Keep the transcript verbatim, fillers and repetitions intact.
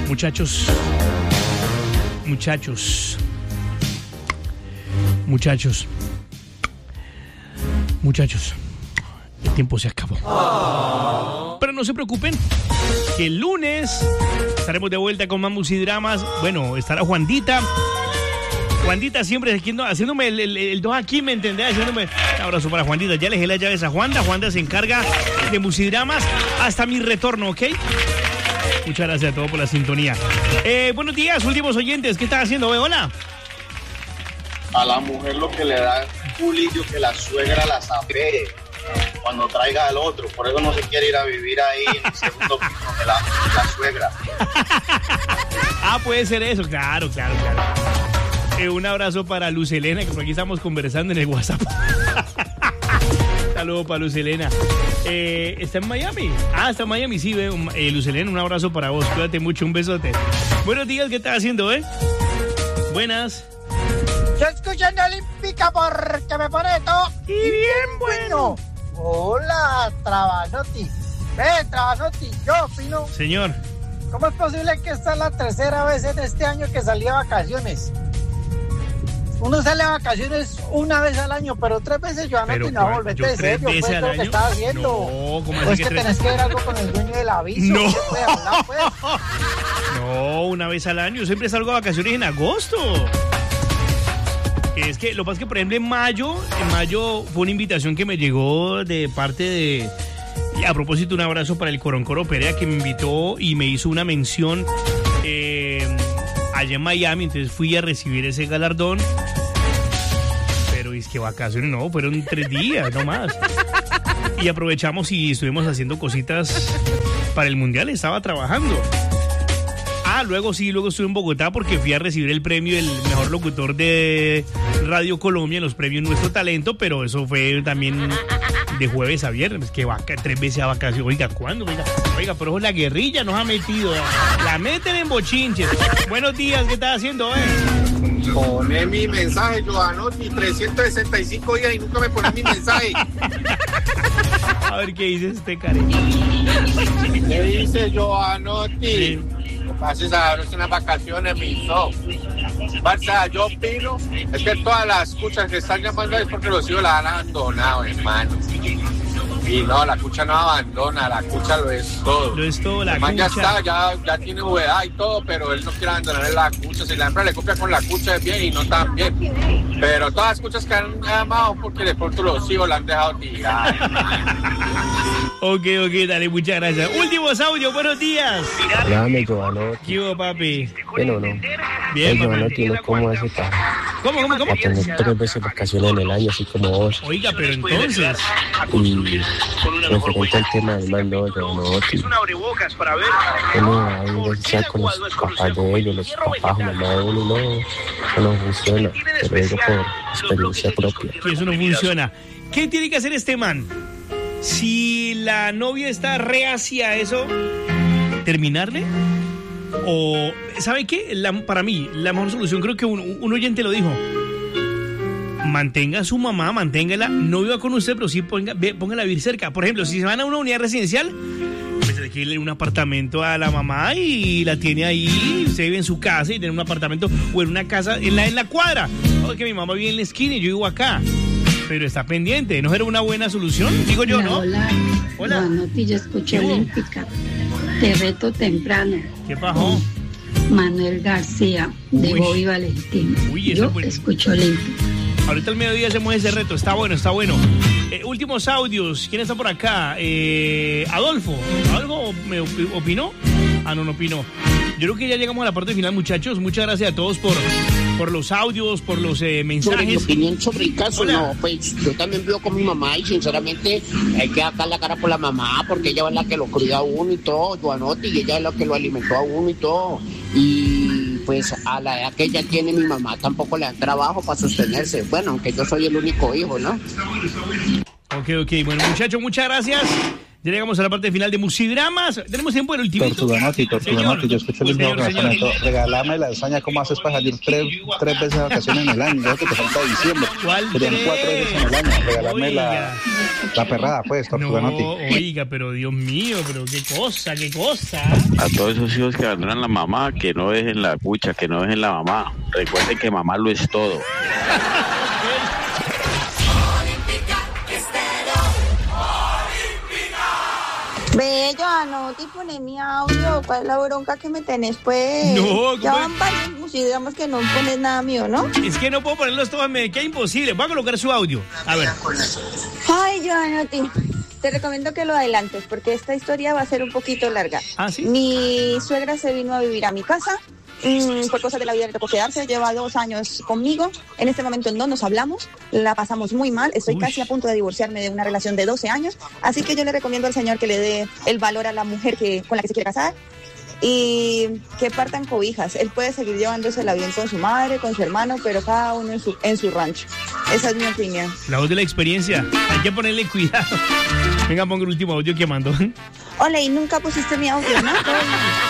Muchachos, muchachos, muchachos, muchachos, el tiempo se acabó. Oh. Pero no se preocupen, que el lunes estaremos de vuelta con más musidramas. Bueno, estará Juandita. Juandita siempre haciéndome el, el, el dos aquí, ¿me entendés? Haciéndome un abrazo para Juandita. Ya le dejé las llaves a Juanda. Juanda se encarga de musidramas hasta mi retorno, ¿ok? Muchas gracias a todos por la sintonía. Eh, buenos días, últimos oyentes. ¿Qué estás haciendo? Eh, hola. A la mujer lo que le da es culillo que la suegra la sapee cuando traiga al otro. Por eso no se quiere ir a vivir ahí en el segundo piso de la, la suegra. Ah, puede ser eso. Claro, claro, claro. Eh, un abrazo para Luz Elena, que por aquí estamos conversando en el WhatsApp. Saludos para Luz Elena. Eh, ¿Está en Miami? Ah, está en Miami, sí, ve. Eh, Luz Elena, un abrazo para vos. Cuídate mucho, un besote. Buenos días, ¿qué estás haciendo, eh? Buenas. Yo escuchando Olímpica porque me pone todo y bien bueno. Hola, Travanotti. Ve, Travanotti, yo opino. Señor. ¿Cómo es posible que esta es la tercera vez en este año que salí a vacaciones? Uno sale a vacaciones una vez al año, pero tres veces yo anoto y no, volvete de serio, pues, lo que estás haciendo. No, ¿cómo así? Pues que, que tres... tenés que ver algo con el dueño del aviso. No. ¿Qué puede hablar, pues? No, una vez al año. Yo siempre salgo a vacaciones en agosto. Es que lo que pasa es que, por ejemplo, en mayo, en mayo fue una invitación que me llegó de parte de... Y a propósito, un abrazo para el Coroncoro Perea, que me invitó y me hizo una mención eh, allá en Miami. Entonces fui a recibir ese galardón. Pero es que vacaciones no, fueron tres días, no más. Y aprovechamos y estuvimos haciendo cositas para el Mundial. Estaba trabajando. Ah, luego sí, luego estuve en Bogotá porque fui a recibir el premio del mejor locutor de Radio Colombia en los premios Nuestro Talento, pero eso fue también de jueves a viernes, que vaca, tres veces a vacaciones. Oiga, ¿cuándo? Oiga, oiga, pero la guerrilla nos ha metido, la meten en bochinches. Buenos días, ¿qué estás haciendo, eh? Poné mi mensaje, Joanotti, trescientos sesenta y cinco días y nunca me pones mi mensaje. A ver qué dice este cariño. ¿Qué dice Joanotti? Sí. Pases a dar unas vacaciones, mi no. Barça, yo opino, es que todas las escuchas que están llamando es porque los hijos la han abandonado, hermano. Y no, la cucha no abandona, la cucha lo es todo. Lo es todo, la el man cucha. ya está, ya, ya tiene edad y todo, pero él no quiere abandonar la cucha. Si la hembra le copia con la cucha es bien y no tan bien. Pero todas las cuchas que han llamado porque de pronto los hijos la han dejado tirar. Ok, ok, dale, muchas gracias. Últimos audios, buenos días. Dame, Joanotti. ¿Qué hubo, papi? Bueno, no. Bien, Oye, papi. Joanotti, no como ese tal. ¿Cómo, cómo, cómo? A tener tres veces vacaciones en el año, así como vos. Oiga, pero entonces... Y referente al tema del mando, Joanotti. Uno a veces ya con los papás de ellos, los papás o mamá de uno, no, eso no funciona. Te lo digo por experiencia propia. Que eso no funciona. ¿Qué tiene que hacer este man? Si la novia está reacia a eso, ¿terminarle? O, ¿sabe qué? La, para mí, la mejor solución, creo que un, un oyente lo dijo. Mantenga a su mamá, manténgala, no viva con usted, pero sí ponga, póngala a vivir cerca. Por ejemplo, si se van a una unidad residencial, pues hay que irle un apartamento a la mamá y la tiene ahí, se vive en su casa y tiene un apartamento o en una casa en la, en la cuadra. O que mi mamá vive en la esquina y yo vivo acá. Pero está pendiente, ¿no era una buena solución? Digo yo, hola, ¿no? Hola, hola. Joanotti, yo escucho Olímpica. Te reto temprano. ¿Qué pasó? Manuel García, de Uy. Bobby Valentín. Uy, yo buen... escucho Olímpica. Ahorita al mediodía hacemos ese reto, está bueno, está bueno. Eh, últimos audios, ¿quién está por acá? Eh, Adolfo, ¿Adolfo me opinó? Ah, no, no opinó. Yo creo que ya llegamos a la parte final, muchachos. Muchas gracias a todos por, por los audios, por los eh, mensajes. Sobre mi opinión sobre el caso, Hola. no, pues yo también vivo con mi mamá y sinceramente hay que sacar la cara por la mamá porque ella es la que lo crió a uno y todo, Joanotti, y ella es la que lo alimentó a uno y todo. Y pues a la edad que ella tiene mi mamá tampoco le dan trabajo para sostenerse. Bueno, aunque yo soy el único hijo, ¿no? Ok, ok. Bueno, muchachos, muchas gracias. Ya llegamos a la parte final de Musidramas. Tenemos tiempo en el último. Tortuganoti, Tortuganoti, yo escucho el mismo razonamiento. Regálame la lasaña, ¿cómo haces para salir tres, tres veces de vacaciones en el año? Yo que te falta diciembre. ¿Cuál Serían tres? cuatro veces en el año. Regálame la, la perrada, pues, Tortuganoti. No, oiga, pero Dios mío, pero qué cosa, qué cosa. A todos esos hijos que vendrán la mamá, que no dejen la cucha, que no dejen la mamá. Recuerden que mamá lo es todo. Ve, Joanotti, pone mi audio. ¿Cuál es la bronca que me tenés, pues? No, ya van varios musidramas que no pones nada mío, ¿no? Es que no puedo ponerlos todos, me queda imposible. Voy a colocar su audio. A ver. Ay, Joanotti, te recomiendo que lo adelantes, porque esta historia va a ser un poquito larga. ¿Ah, sí? Mi suegra se vino a vivir a mi casa. Mm, por cosas de la vida le tocó quedarse, lleva dos años conmigo. En este momento no nos hablamos, la pasamos muy mal. Estoy Uy. casi a punto de divorciarme de una relación de doce años. Así que yo le recomiendo al señor que le dé el valor a la mujer que, con la que se quiere casar y que partan cobijas. Él puede seguir llevándosela bien con su madre, con su hermano, pero cada uno en su, en su rancho. Esa es mi opinión. La voz de la experiencia, hay que ponerle cuidado. Venga, ponga el último audio que mandó. Hola, y nunca pusiste mi audio, ¿no?